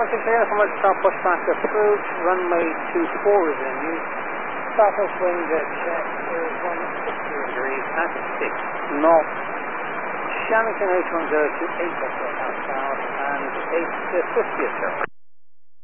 Mountain clear from the top, push back approach, runway 24 is in use. Southwest wind check is 160 degrees at 6 knots. Shannon H10 to 8 south and 8 to 50 sir.